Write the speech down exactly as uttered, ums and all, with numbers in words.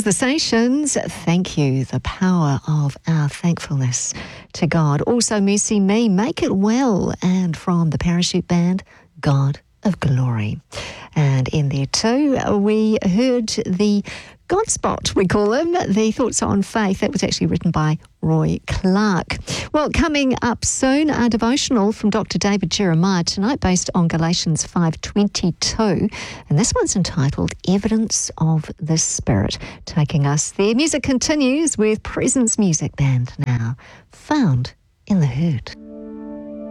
was the Stations. Thank you, the power of our thankfulness to God. Also, Mercy Me, Make It Well, and from the Parachute Band, God of Glory. And in there too, we heard the God Spot, we call him, the Thoughts on Faith. That was actually written by Roy Clark. Well, coming up soon, our devotional from Doctor David Jeremiah tonight, based on Galatians five twenty-two. And this one's entitled Evidence of the Spirit. Taking us there. Music continues with Presence Music Band now, found in the Herd.